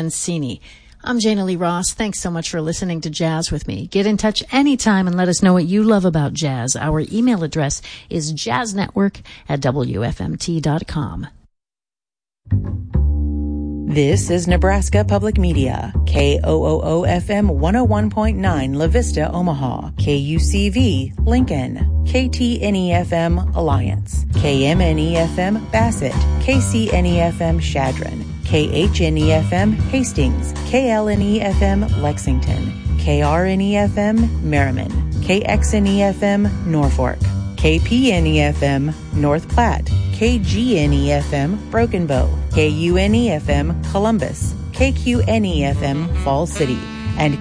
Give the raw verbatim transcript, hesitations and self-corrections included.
Mancini. I'm Jana Lee Ross. Thanks so much for listening to Jazz with me. Get in touch anytime and let us know what you love about jazz. Our email address is jazznetwork at w f m t dot com. This is Nebraska Public Media, K O O O F M one oh one point nine La Vista, Omaha, K U C V, Lincoln, K T N E F M, Alliance, K M N E F M, Bassett, K C N E F M, Shadron, K H N E F M, Hastings, K L N E F M, Lexington, K R N E F M, Merriman, K X N E F M, Norfolk, K P N E F M, North Platte, K G N E F M, Broken Bow, K U N E F M, Columbus, K Q N E F M, Fall City, and